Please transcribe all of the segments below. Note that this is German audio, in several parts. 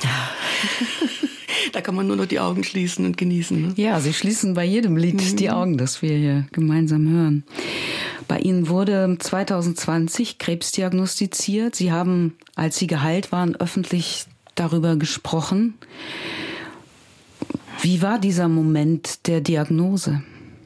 Da kann man nur noch die Augen schließen und genießen. Ne? Ja, Sie schließen bei jedem Lied die Augen, das wir hier gemeinsam hören. Bei Ihnen wurde 2020 Krebs diagnostiziert. Sie haben, als Sie geheilt waren, öffentlich darüber gesprochen. Wie war dieser Moment der Diagnose?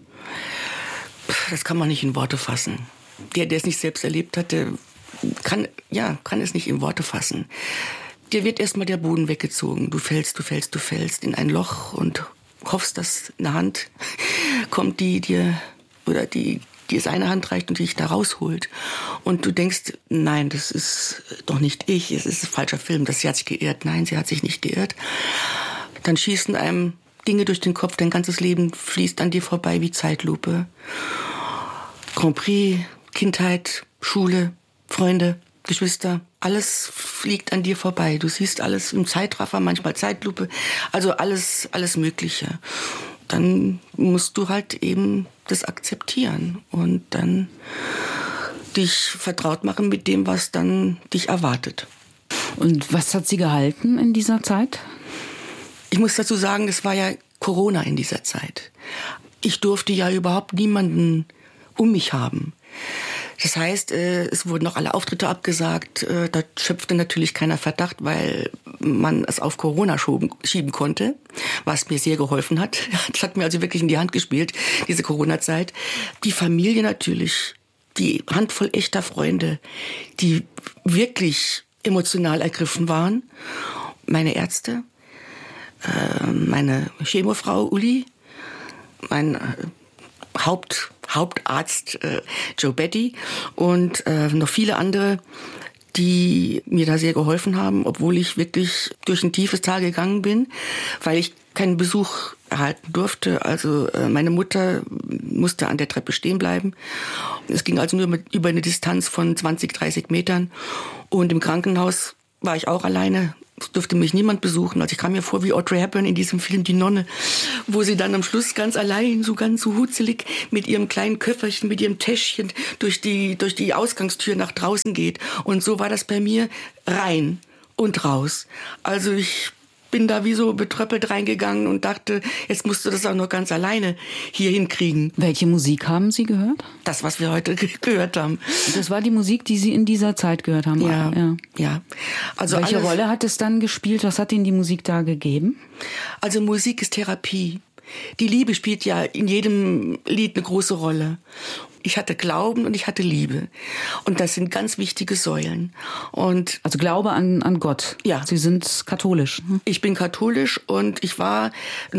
Das kann man nicht in Worte fassen. Der es nicht selbst erlebt hat, der kann es nicht in Worte fassen. Dir wird erstmal der Boden weggezogen. Du fällst in ein Loch und hoffst, dass eine Hand kommt, die dir seine Hand reicht und dich da rausholt. Und du denkst, nein, das ist doch nicht ich, es ist ein falscher Film, sie hat sich geirrt. Nein, sie hat sich nicht geirrt. Dann schießen einem Dinge durch den Kopf, dein ganzes Leben fließt an dir vorbei wie Zeitlupe. Grand Prix, Kindheit, Schule, Freunde, Geschwister, alles fliegt an dir vorbei. Du siehst alles im Zeitraffer, manchmal Zeitlupe, also alles Mögliche. Dann musst du halt eben das akzeptieren und dann dich vertraut machen mit dem, was dann dich erwartet. Und was hat Sie gehalten in dieser Zeit? Ich muss dazu sagen, es war ja Corona in dieser Zeit. Ich durfte ja überhaupt niemanden um mich haben. Das heißt, es wurden noch alle Auftritte abgesagt. Da schöpfte natürlich keiner Verdacht, weil man es auf Corona schieben konnte, was mir sehr geholfen hat. Das hat mir also wirklich in die Hand gespielt, diese Corona-Zeit. Die Familie natürlich, die Handvoll echter Freunde, die wirklich emotional ergriffen waren. Meine Ärzte, meine Chemofrau Uli, mein Hauptarzt Joe Betty und noch viele andere, die mir da sehr geholfen haben, obwohl ich wirklich durch ein tiefes Tal gegangen bin, weil ich keinen Besuch erhalten durfte. Also meine Mutter musste an der Treppe stehen bleiben. Es ging also nur über eine Distanz von 20, 30 Metern. Und im Krankenhaus war ich auch alleine. Es durfte mich niemand besuchen. Also ich kam mir vor wie Audrey Hepburn in diesem Film Die Nonne, wo sie dann am Schluss ganz allein, so ganz so hutzelig mit ihrem kleinen Köfferchen, mit ihrem Täschchen durch die Ausgangstür nach draußen geht. Und so war das bei mir rein und raus. Also ich bin da wie so betröppelt reingegangen und dachte, jetzt musst du das auch noch ganz alleine hier hinkriegen. Welche Musik haben Sie gehört? Das, was wir heute gehört haben. Das war die Musik, die Sie in dieser Zeit gehört haben? Ja. Also welche Rolle hat es dann gespielt? Was hat Ihnen die Musik da gegeben? Also Musik ist Therapie. Die Liebe spielt ja in jedem Lied eine große Rolle. Ich hatte Glauben und ich hatte Liebe. Und das sind ganz wichtige Säulen. Und also Glaube an Gott. Ja. Sie sind katholisch. Ich bin katholisch und ich war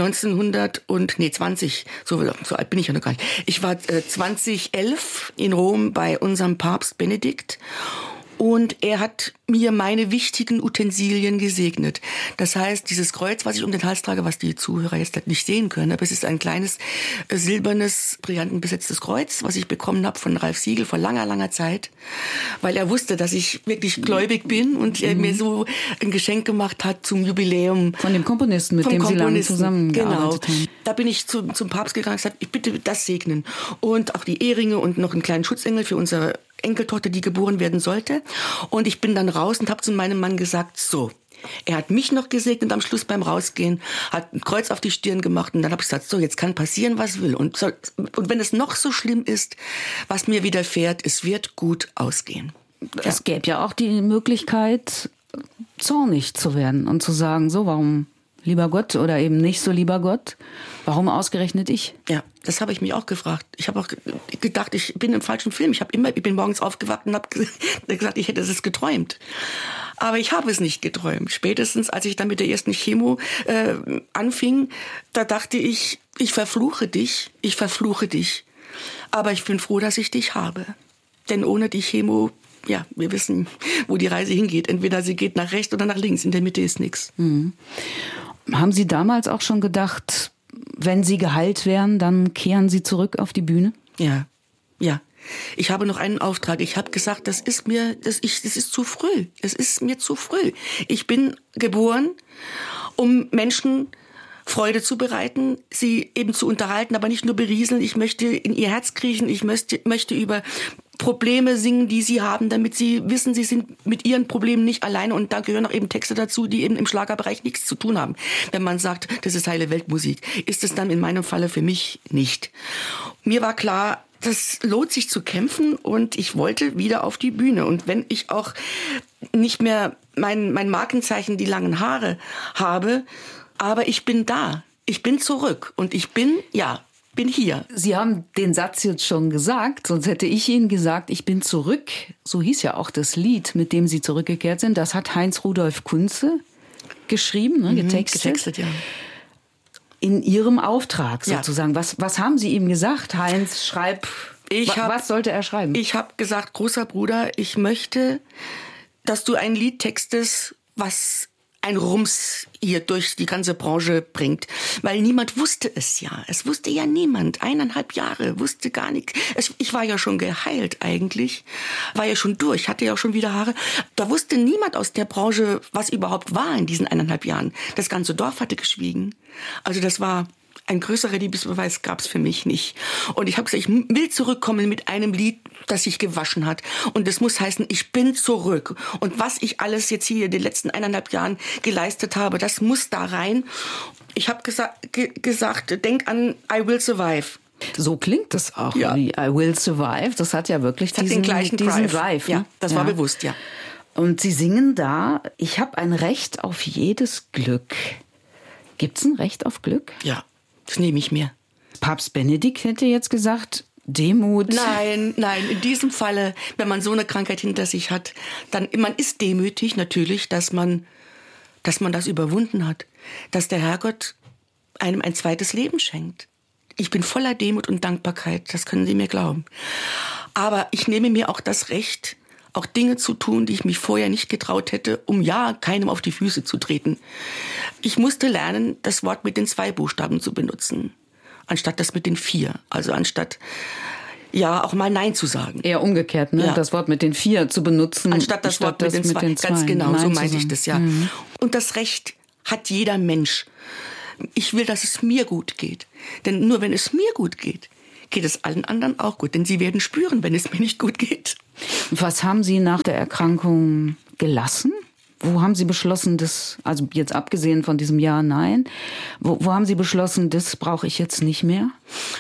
20, so alt bin ich ja noch gar nicht. Ich war 2011 in Rom bei unserem Papst Benedikt. Und er hat mir meine wichtigen Utensilien gesegnet. Das heißt, dieses Kreuz, was ich um den Hals trage, was die Zuhörer jetzt nicht sehen können, aber es ist ein kleines, silbernes, brillantenbesetztes Kreuz, was ich bekommen habe von Ralf Siegel vor langer, langer Zeit, weil er wusste, dass ich wirklich gläubig bin und er mir so ein Geschenk gemacht hat zum Jubiläum. Von dem Komponisten, mit dem Sie lange zusammengearbeitet haben. Genau. Da bin ich zum Papst gegangen und gesagt, ich bitte das segnen. Und auch die Eheringe und noch einen kleinen Schutzengel für unsere Enkeltochter, die geboren werden sollte. Und ich bin dann raus und habe zu meinem Mann gesagt, so. Er hat mich noch gesegnet am Schluss beim Rausgehen, hat ein Kreuz auf die Stirn gemacht und dann habe ich gesagt, so, jetzt kann passieren, was will. Und wenn es noch so schlimm ist, was mir widerfährt, es wird gut ausgehen. Es gäbe ja auch die Möglichkeit, zornig zu werden und zu sagen, so, warum lieber Gott oder eben nicht so lieber Gott? Warum ausgerechnet ich? Ja, das habe ich mich auch gefragt. Ich habe auch gedacht, ich bin im falschen Film. Ich bin morgens aufgewacht und habe gesagt, ich hätte es geträumt. Aber ich habe es nicht geträumt. Spätestens, als ich dann mit der ersten Chemo anfing, da dachte ich, ich verfluche dich. Aber ich bin froh, dass ich dich habe. Denn ohne die Chemo, ja, wir wissen, wo die Reise hingeht. Entweder sie geht nach rechts oder nach links. In der Mitte ist nichts. Mhm. Haben Sie damals auch schon gedacht, wenn Sie geheilt wären, dann kehren Sie zurück auf die Bühne? Ja. Ich habe noch einen Auftrag. Ich habe gesagt, das ist zu früh. Es ist mir zu früh. Ich bin geboren, um Menschen Freude zu bereiten, sie eben zu unterhalten, aber nicht nur berieseln. Ich möchte in ihr Herz kriechen. Ich möchte über Probleme singen, die sie haben, damit sie wissen, sie sind mit ihren Problemen nicht alleine. Und da gehören auch eben Texte dazu, die eben im Schlagerbereich nichts zu tun haben. Wenn man sagt, das ist heile Weltmusik, ist es dann in meinem Falle für mich nicht. Mir war klar, das lohnt sich zu kämpfen und ich wollte wieder auf die Bühne. Und wenn ich auch nicht mehr mein Markenzeichen, die langen Haare habe, aber ich bin da. Ich bin zurück und ich bin hier. Sie haben den Satz jetzt schon gesagt, sonst hätte ich Ihnen gesagt, ich bin zurück. So hieß ja auch das Lied, mit dem Sie zurückgekehrt sind. Das hat Heinz Rudolf Kunze geschrieben, ne, getextet. Ja. In Ihrem Auftrag sozusagen. Ja. Was haben Sie ihm gesagt? Heinz, schreib. Was sollte er schreiben? Ich habe gesagt, großer Bruder, ich möchte, dass du ein Lied textest, was ein Rums hier durch die ganze Branche bringt. Weil niemand wusste es ja. Es wusste ja niemand. 1,5 Jahre, wusste gar nichts. Ich war ja schon geheilt eigentlich. War ja schon durch, hatte ja auch schon wieder Haare. Da wusste niemand aus der Branche, was überhaupt war in diesen 1,5 Jahren. Das ganze Dorf hatte geschwiegen. Also das war... Ein größerer Liebesbeweis gab es für mich nicht. Und ich habe gesagt, ich will zurückkommen mit einem Lied, das sich gewaschen hat. Und das muss heißen, ich bin zurück. Und was ich alles jetzt hier in den letzten 1,5 Jahren geleistet habe, das muss da rein. Ich habe gesagt, denk an I Will Survive. So klingt das auch. Ja. I Will Survive, das hat ja wirklich diesen gleichen Drive. Ja, das war bewusst, ja. Und Sie singen da, ich habe ein Recht auf jedes Glück. Gibt's ein Recht auf Glück? Ja. Das nehme ich mir. Papst Benedikt hätte jetzt gesagt, Demut. Nein, in diesem Falle, wenn man so eine Krankheit hinter sich hat, dann, man ist demütig natürlich, dass man das überwunden hat. Dass der Herrgott einem ein zweites Leben schenkt. Ich bin voller Demut und Dankbarkeit, das können Sie mir glauben. Aber ich nehme mir auch das Recht, auch Dinge zu tun, die ich mich vorher nicht getraut hätte, um keinem auf die Füße zu treten. Ich musste lernen, das Wort mit den 2 Buchstaben zu benutzen, anstatt das mit den 4. Also anstatt auch mal Nein zu sagen. Eher umgekehrt, ne? Ja. Das Wort mit den 4 zu benutzen. Anstatt das Wort mit den 2. Ganz genau, Nein, so meinte ich das, ja. Mhm. Und das Recht hat jeder Mensch. Ich will, dass es mir gut geht. Denn nur wenn es mir gut geht, geht es allen anderen auch gut. Denn sie werden spüren, wenn es mir nicht gut geht. Was haben Sie nach der Erkrankung gelassen? Wo haben Sie beschlossen, also jetzt abgesehen von diesem Ja, Nein, wo haben Sie beschlossen, das brauche ich jetzt nicht mehr?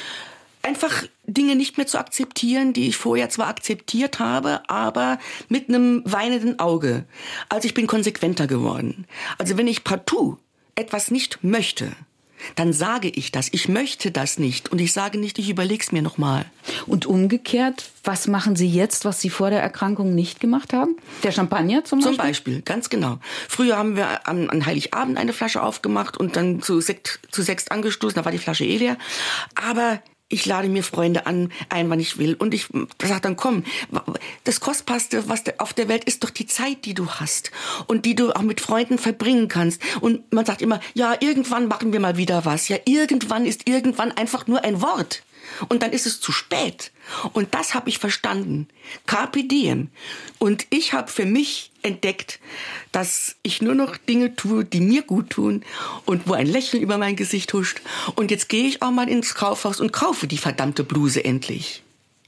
Einfach Dinge nicht mehr zu akzeptieren, die ich vorher zwar akzeptiert habe, aber mit einem weinenden Auge. Also ich bin konsequenter geworden. Also wenn ich partout etwas nicht möchte, dann sage ich das. Ich möchte das nicht. Und ich sage nicht, ich überleg's mir nochmal. Und umgekehrt, was machen Sie jetzt, was Sie vor der Erkrankung nicht gemacht haben? Der Champagner zum Beispiel? Zum Beispiel, ganz genau. Früher haben wir an Heiligabend eine Flasche aufgemacht und dann zu Sekt angestoßen. Da war die Flasche leer. Aber ich lade mir Freunde ein, wann ich will. Und ich sage dann, komm, das Kostbarste, was auf der Welt ist, doch die Zeit, die du hast. Und die du auch mit Freunden verbringen kannst. Und man sagt immer, ja, irgendwann machen wir mal wieder was. Ja, irgendwann ist irgendwann einfach nur ein Wort. Und dann ist es zu spät. Und das habe ich verstanden. Carpe diem. Und ich habe für mich entdeckt, dass ich nur noch Dinge tue, die mir gut tun und wo ein Lächeln über mein Gesicht huscht. Und jetzt gehe ich auch mal ins Kaufhaus und kaufe die verdammte Bluse endlich.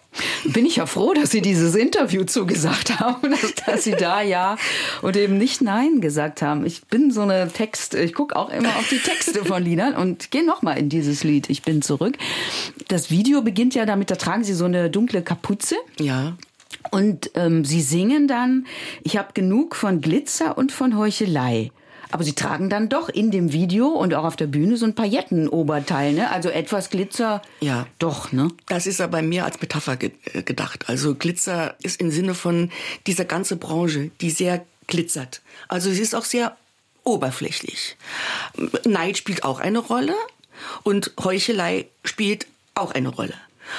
Bin ich ja froh, dass Sie dieses Interview zugesagt haben, dass Sie da Ja und eben nicht Nein gesagt haben. Ich bin so eine ich gucke auch immer auf die Texte von Liedern und gehe nochmal in dieses Lied, Ich bin zurück. Das Video beginnt ja damit, da tragen Sie so eine dunkle Kapuze. Ja. Und Sie singen dann, ich habe genug von Glitzer und von Heuchelei. Aber Sie tragen dann doch in dem Video und auch auf der Bühne so ein Paillettenoberteil, ne? Also etwas Glitzer. Ja. Doch, ne? Das ist aber mehr als Metapher gedacht. Also Glitzer ist im Sinne von dieser ganze Branche, die sehr glitzert. Also sie ist auch sehr oberflächlich. Neid spielt auch eine Rolle und Heuchelei spielt auch eine Rolle.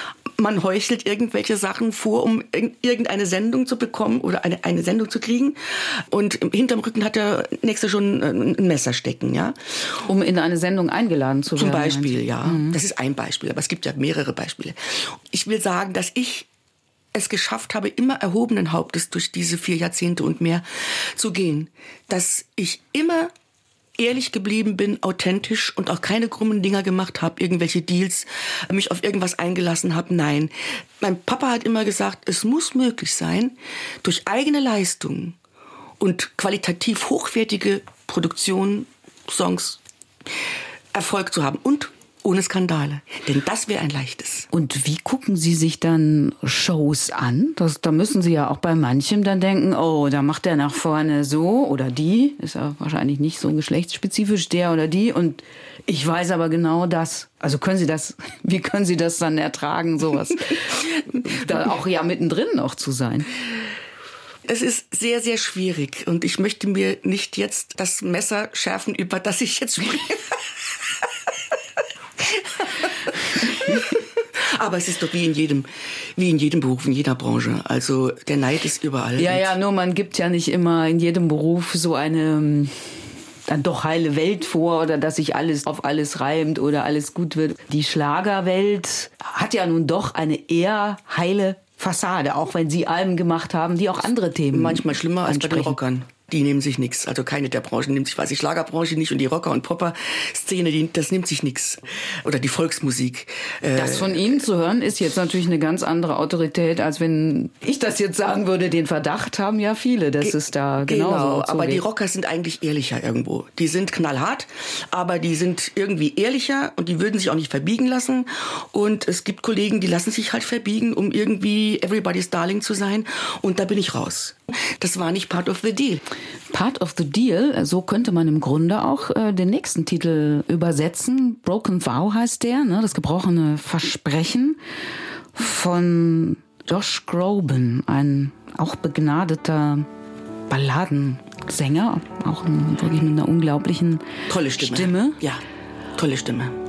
Man heuchelt irgendwelche Sachen vor, um irgendeine Sendung zu bekommen oder eine Sendung zu kriegen. Und hinterm Rücken hat der Nächste schon ein Messer stecken, ja. Um in eine Sendung eingeladen zu werden. Zum Beispiel, ja. Mhm. Das ist ein Beispiel, aber es gibt ja mehrere Beispiele. Ich will sagen, dass ich es geschafft habe, immer erhobenen Hauptes durch diese 4 Jahrzehnte und mehr zu gehen. Dass ich immer ehrlich geblieben bin, authentisch und auch keine krummen Dinger gemacht habe, irgendwelche Deals, mich auf irgendwas eingelassen habe. Nein, mein Papa hat immer gesagt, es muss möglich sein, durch eigene Leistung und qualitativ hochwertige Produktion, Songs, Erfolg zu haben und ohne Skandale. Denn das wäre ein leichtes. Und wie gucken Sie sich dann Shows an? Da müssen Sie ja auch bei manchem dann denken, oh, da macht der nach vorne so oder die. Ist ja wahrscheinlich nicht so geschlechtsspezifisch, der oder die. Und ich weiß aber genau das. Also wie können Sie das dann ertragen, sowas? Da auch ja mittendrin noch zu sein. Es ist sehr, sehr schwierig. Und ich möchte mir nicht jetzt das Messer schärfen, über das ich jetzt spreche. Aber es ist doch wie in jedem Beruf, in jeder Branche. Also der Neid ist überall. Ja, nur man gibt ja nicht immer in jedem Beruf so eine dann doch heile Welt vor oder dass sich alles auf alles reimt oder alles gut wird. Die Schlagerwelt hat ja nun doch eine eher heile Fassade, auch wenn Sie Alben gemacht haben, die auch andere Themen manchmal schlimmer als bei den Rockern. Die nehmen sich nichts. Also keine der Branchen nimmt sich, die Schlagerbranche nicht und die Rocker- und Popper-Szene, das nimmt sich nichts. Oder die Volksmusik. Das von Ihnen zu hören, ist jetzt natürlich eine ganz andere Autorität, als wenn ich das jetzt sagen würde. Den Verdacht haben ja viele, dass es da genauso Genau, so aber geht. die Rocker sind eigentlich ehrlicher irgendwo. Die sind knallhart, aber die sind irgendwie ehrlicher und die würden sich auch nicht verbiegen lassen. Und es gibt Kollegen, die lassen sich halt verbiegen, um irgendwie everybody's darling zu sein. Und da bin ich raus. Das war nicht part of the deal. Part of the Deal, so könnte man im Grunde auch den nächsten Titel übersetzen. Broken Vow heißt der, ne? Das gebrochene Versprechen von Josh Groban, ein auch begnadeter Balladensänger, auch wirklich mit einer unglaublichen tolle Stimme. Ja, tolle Stimme.